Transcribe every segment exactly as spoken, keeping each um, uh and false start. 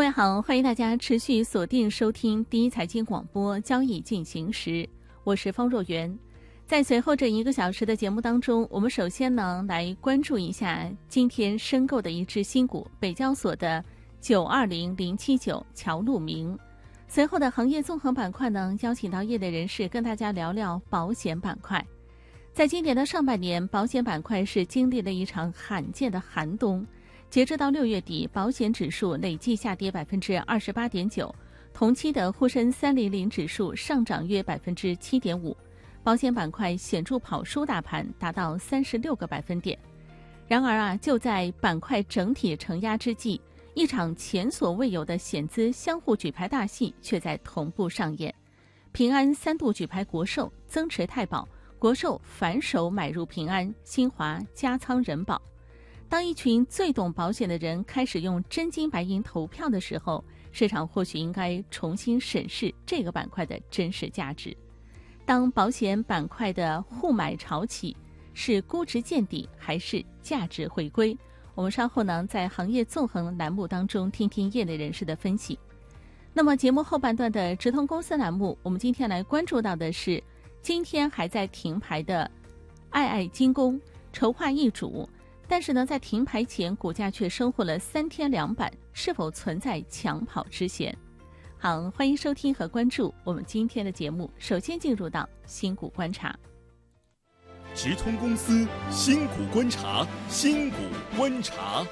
位好，欢迎大家持续锁定收听第一财经广播交易进行时，我是方若元。在随后这一个小时的节目当中，我们首先呢来关注一下今天申购的一只新股，北交所的九二零零七九乔路明。随后的行业综合板块呢，邀请到业内人士跟大家聊聊保险板块。在今年的上半年，保险板块是经历了一场罕见的寒冬。截至到六月底，保险指数累计下跌百分之二十八点九，同期的沪深三零零指数上涨约百分之七点五，保险板块显著跑输大盘，达到三十六个百分点。然而啊，就在板块整体承压之际，一场前所未有的险资相互举牌大戏却在同步上演。平安三度举牌国寿、增持太保，国寿反手买入平安、新华加仓人保。当一群最懂保险的人开始用真金白银投票的时候，市场或许应该重新审视这个板块的真实价值。当保险板块的互买潮起，是估值见底还是价值回归？我们稍后呢，在行业纵横栏目当中听听业内人士的分析。那么节目后半段的直通公司栏目，我们今天来关注到的是今天还在停牌的爱爱精工筹划易主，但是呢，在停牌前股价却收获了三天两板，是否存在抢跑之嫌？好，欢迎收听和关注我们今天的节目。首先进入到新股观察， 直通公司新股观察，新股观察。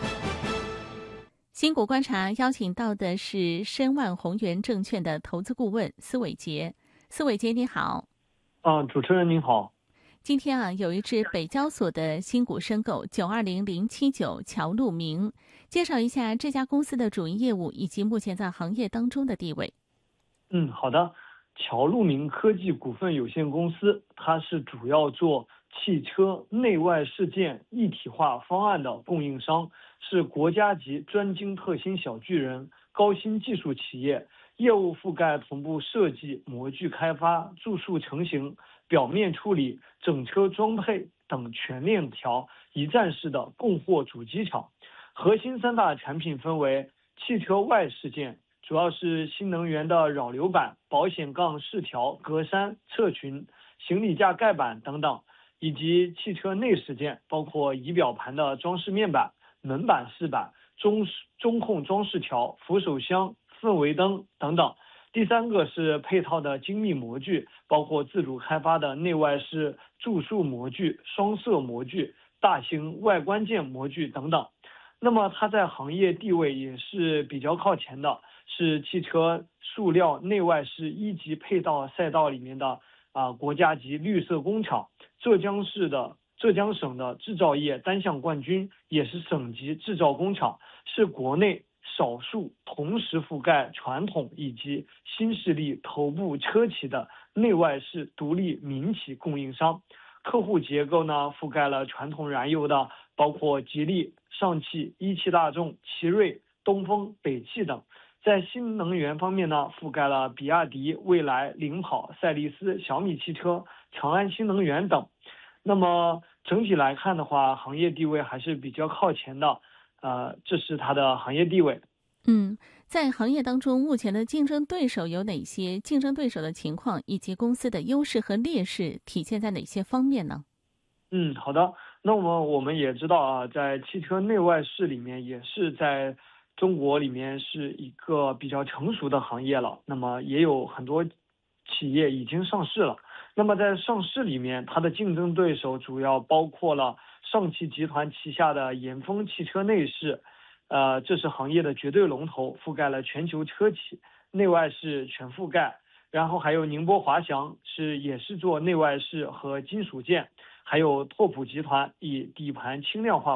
新股观察邀请到的是申万宏源证券的投资顾问司伟杰。司伟杰你好。 啊，主持人您好。 今天啊，有一只北交所的新股申购九二零零七九乔路明，介绍一下这家公司的主营业务以及目前在行业当中的地位。 嗯，好的。乔路明科技股份有限公司，它是主要做汽车内外饰件一体化方案的供应商，是国家级专精特新小巨人、高新技术企业，业务覆盖同步设计、模具开发、注塑成型、表面处理、整车装配等全链条一站式的供货主机厂。核心三大产品分为汽车外饰件，主要是新能源的扰流板、保险杠饰条、格栅、侧裙、行李架盖板等等，以及汽车内饰件，包括仪表盘的装饰面板、门板饰板、中中控装饰条、扶手箱、氛围灯等等。第三个是配套的精密模具，包括自主开发的内外饰注塑模具、双色模具、大型外观件模具等等。那么它在行业地位也是比较靠前的，是汽车塑料内外饰一级配套赛道里面的啊、呃、国家级绿色工厂，浙江市的浙江省的制造业单项冠军，也是省级制造工厂，是国内少数同时覆盖传统以及新势力头部车企的内外饰独立民企供应商。客户结构呢，覆盖了传统燃油的，包括吉利、上汽、一汽大众、奇瑞、东风、北汽等。在新能源方面呢，覆盖了比亚迪、蔚来、领跑、赛力斯、小米汽车、长安新能源等。那么整体来看的话，行业地位还是比较靠前的，呃，这是它的行业地位。 嗯，在行业当中，目前的竞争对手有哪些？竞争对手的情况以及公司的优势和劣势体现在哪些方面呢？ 嗯，好的。那么我们也知道啊，在汽车内外饰里面，也是在中国里面是一个比较成熟的行业了。那么也有很多企业已经上市了。那么在上市里面，它的竞争对手主要包括了上汽集团旗下的延丰汽车内饰。呃，这是行业的绝对龙头，覆盖了全球车企，内外饰全覆盖。然后还有宁波华翔，是也是做内外饰和金属件，还有拓普集团以底盘轻量化